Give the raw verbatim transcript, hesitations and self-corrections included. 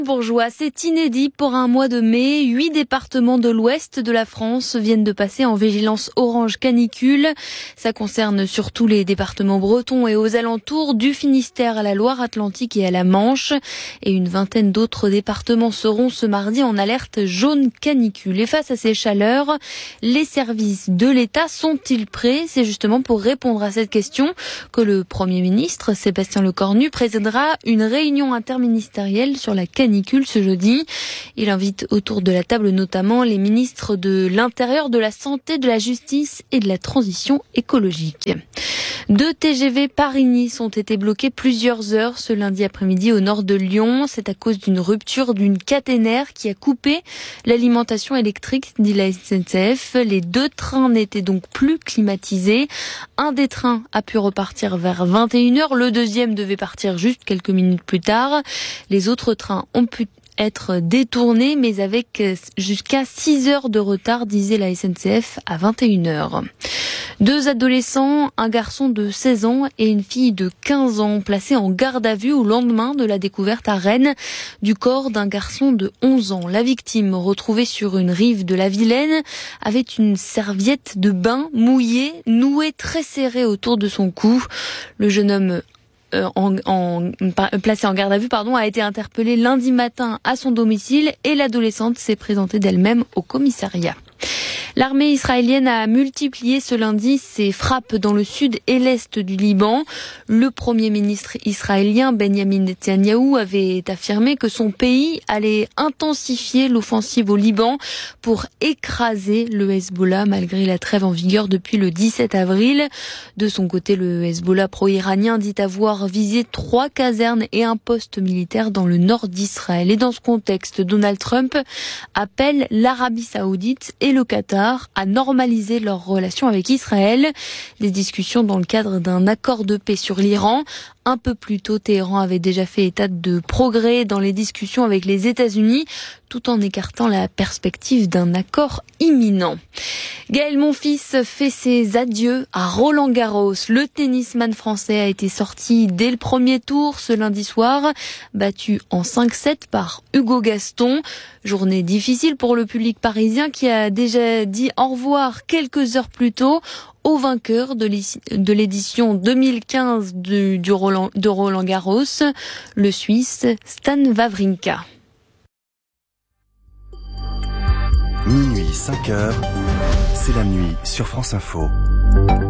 Bourgeois, c'est inédit pour un mois de mai. Huit départements de l'ouest de la France viennent de passer en vigilance orange canicule. Ça concerne surtout les départements bretons et aux alentours, du Finistère à la Loire-Atlantique et à la Manche. Et une vingtaine d'autres départements seront ce mardi en alerte jaune canicule. Et face à ces chaleurs, les services de l'État sont-ils prêts? C'est justement pour répondre à cette question que le Premier ministre, Sébastien Lecornu, présidera une réunion interministérielle sur la canicule ce jeudi. Il invite autour de la table notamment les ministres de l'Intérieur, de la Santé, de la Justice et de la Transition écologique. Deux T G V Paris-Nice ont été bloqués plusieurs heures ce lundi après-midi au nord de Lyon. C'est à cause d'une rupture d'une caténaire qui a coupé l'alimentation électrique, dit la S N C F. Les deux trains n'étaient donc plus climatisés. Un des trains a pu repartir vers vingt et une heures. Le deuxième devait partir juste quelques minutes plus tard. Les autres trains ont pu être détournés, mais avec jusqu'à six heures de retard, disait la S N C F à vingt et une heures. Deux adolescents, un garçon de seize ans et une fille de quinze ans, placés en garde à vue au lendemain de la découverte à Rennes du corps d'un garçon de onze ans. La victime, retrouvée sur une rive de la Vilaine, avait une serviette de bain mouillée, nouée très serrée autour de son cou. Le jeune homme Euh, en, en, placé en garde à vue, pardon, a été interpellé lundi matin à son domicile et l'adolescente s'est présentée d'elle-même au commissariat. L'armée israélienne a multiplié ce lundi ses frappes dans le sud et l'est du Liban. Le premier ministre israélien Benjamin Netanyahou avait affirmé que son pays allait intensifier l'offensive au Liban pour écraser le Hezbollah malgré la trêve en vigueur depuis le dix-sept avril. De son côté, le Hezbollah pro-iranien dit avoir visé trois casernes et un poste militaire dans le nord d'Israël. Et dans ce contexte, Donald Trump appelle l'Arabie Saoudite et le Qatar à normaliser leurs relations avec Israël. Des discussions dans le cadre d'un accord de paix sur l'Iran. Un peu plus tôt, Téhéran avait déjà fait état de progrès dans les discussions avec les États-Unis, tout en écartant la perspective d'un accord imminent. Gaël Monfils fait ses adieux à Roland-Garros. Le tennisman français a été sorti dès le premier tour ce lundi soir, battu en cinq sept par Hugo Gaston. Journée difficile pour le public parisien qui a déjà dit au revoir quelques heures plus tôt au vainqueur de l'édition deux mille quinze du, du Roland, de Roland-Garros, le Suisse Stan Wawrinka. Minuit, cinq heures, c'est la nuit sur France Info.